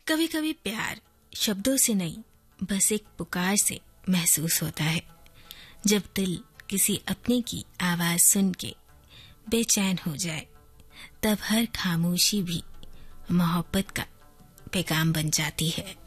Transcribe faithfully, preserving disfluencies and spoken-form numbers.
कभी कभी प्यार शब्दों से नहीं, बस एक पुकार से महसूस होता है। जब दिल किसी अपने की आवाज सुन के बेचैन हो जाए, तब हर खामोशी भी मोहब्बत का पैगाम बन जाती है।